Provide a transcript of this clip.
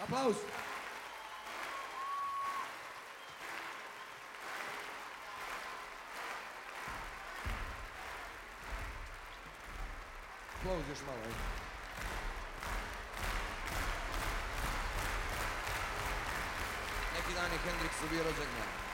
Aplauz. Aplauz još malo, ajde. Neki dan je Hendriksu bio rođendan.